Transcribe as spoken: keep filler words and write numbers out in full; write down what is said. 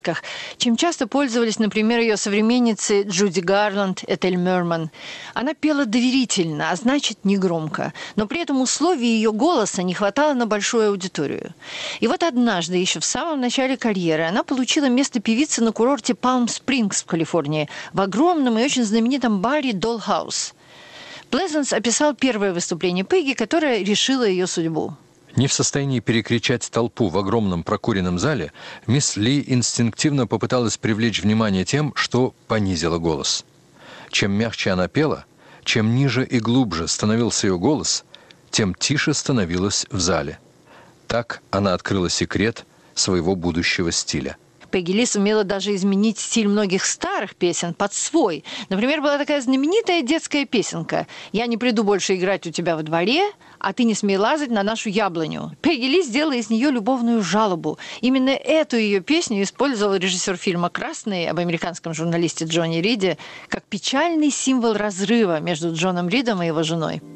чем часто пользовались, например, ее современницы Джуди Гарланд, Этель Мерман. Она пела доверительно, а значит, негромко, но при этом условий ее голоса не хватало на большую аудиторию. И вот однажды, еще в самом начале карьеры, она получила место певицы на курорте Палм-Спрингс в Калифорнии, в огромном и очень знаменитом баре «Долл-хаус». Плезанс описал первое выступление Пегги, которое решило ее судьбу. Не в состоянии перекричать толпу в огромном прокуренном зале, мисс Ли инстинктивно попыталась привлечь внимание тем, что понизила голос. Чем мягче она пела, чем ниже и глубже становился ее голос, тем тише становилась в зале. Так она открыла секрет своего будущего стиля. Пегги Ли сумела даже изменить стиль многих старых песен под свой. Например, была такая знаменитая детская песенка «Я не приду больше играть у тебя во дворе, а ты не смей лазать на нашу яблоню». Пегги Ли сделала из нее любовную жалобу. Именно эту ее песню использовал режиссер фильма «Красный» об американском журналисте Джонни Риде как печальный символ разрыва между Джоном Ридом и его женой.